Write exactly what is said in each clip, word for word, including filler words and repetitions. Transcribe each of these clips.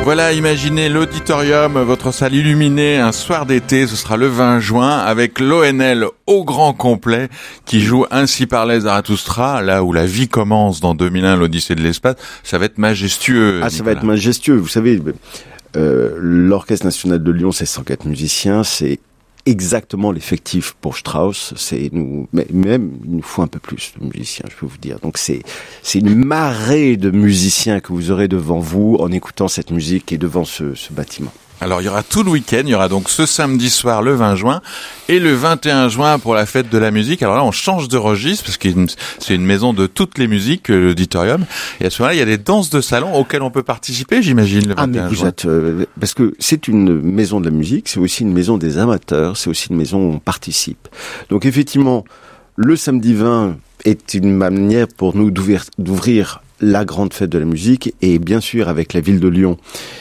Voilà, imaginez l'auditorium, votre salle illuminée, un soir d'été, ce sera le vingt juin, avec l'O N L au grand complet, qui joue Ainsi parlait Zarathustra, là où la vie commence dans deux mille un, l'Odyssée de l'espace. Ça va être majestueux. Ah, Nicolas. Ça va être majestueux. Vous savez, euh, l'Orchestre National de Lyon, c'est cent quatre musiciens, c'est exactement l'effectif pour Strauss. C'est nous, mais même il nous faut un peu plus de musiciens, je peux vous dire. Donc c'est c'est une marée de musiciens que vous aurez devant vous en écoutant cette musique et devant ce, ce bâtiment. Alors, il y aura tout le week-end. Il y aura donc ce samedi soir, le vingt juin, et le vingt et un juin pour la fête de la musique. Alors là, on change de registre parce que c'est une maison de toutes les musiques, l'auditorium. Et à ce moment-là, il y a des danses de salon auxquelles on peut participer, j'imagine, le vingt et un ah, mais vous juin. êtes, euh, parce que c'est une maison de la musique, c'est aussi une maison des amateurs, c'est aussi une maison où on participe. Donc effectivement, le samedi vingt est une manière pour nous d'ouvrir, d'ouvrir la grande fête de la musique. Et bien sûr, avec la ville de Lyon,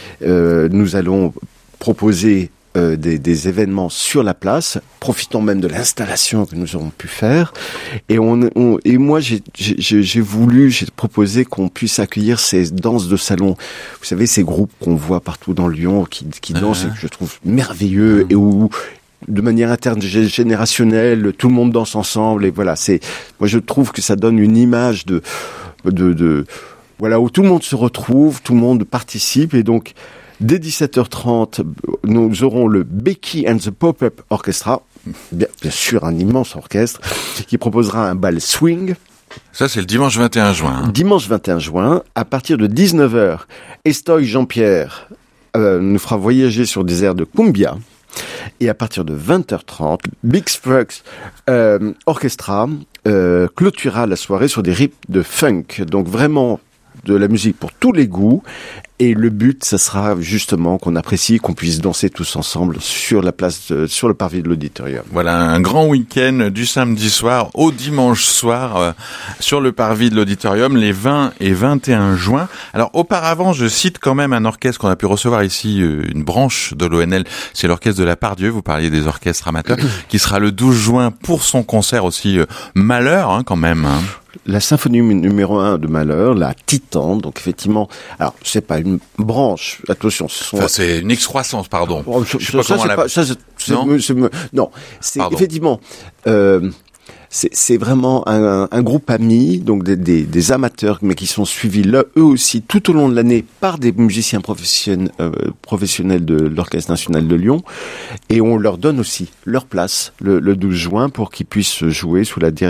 Euh, nous allons proposer euh, des, des événements sur la place, profitons même de l'installation que nous aurons pu faire. Et, on, on, et moi, j'ai, j'ai, j'ai voulu, j'ai proposé qu'on puisse accueillir ces danses de salon. Vous savez, ces groupes qu'on voit partout dans Lyon, qui, qui dansent, et que je trouve merveilleux, et où de manière intergénérationnelle, tout le monde danse ensemble. Et voilà, c'est, moi je trouve que ça donne une image de... de, de Voilà, où tout le monde se retrouve, tout le monde participe, et donc, dès dix-sept heures trente, nous aurons le Becky and the Pop-Up Orchestra, bien, bien sûr un immense orchestre, qui proposera un bal swing. Ça, c'est le dimanche vingt et un juin. Hein. Dimanche vingt et un juin, à partir de dix-neuf heures, Estoy Jean-Pierre euh, nous fera voyager sur des airs de cumbia. Et à partir de vingt heures trente, Big Sprugs euh, Orchestra euh, clôturera la soirée sur des rythmes de funk. Donc vraiment de la musique pour tous les goûts. Et le but, ça sera justement qu'on apprécie, qu'on puisse danser tous ensemble sur la place, de, sur le parvis de l'auditorium. Voilà, un grand week-end du samedi soir au dimanche soir euh, sur le parvis de l'auditorium, les vingt et vingt et un juin. Alors, auparavant, je cite quand même un orchestre qu'on a pu recevoir ici, euh, une branche de l'O N L, c'est l'orchestre de la Pardieu, vous parliez des orchestres amateurs, qui sera le douze juin pour son concert aussi, euh, Malheur, hein, quand même, hein. La symphonie numéro un de Malheur, la Titan, donc effectivement, alors c'est pas une branche, attention, ce sont... Enfin, c'est une excroissance, pardon. Oh, je, je sais pas ça, comment c'est la... pas, ça, c'est, c'est, non, me, c'est me, non, c'est pardon. effectivement, euh, c'est, c'est vraiment un, un groupe ami, donc des, des, des amateurs, mais qui sont suivis là, eux aussi tout au long de l'année par des musiciens professionnels, euh, professionnels de l'Orchestre National de Lyon, et on leur donne aussi leur place le, le douze juin pour qu'ils puissent jouer sous la direction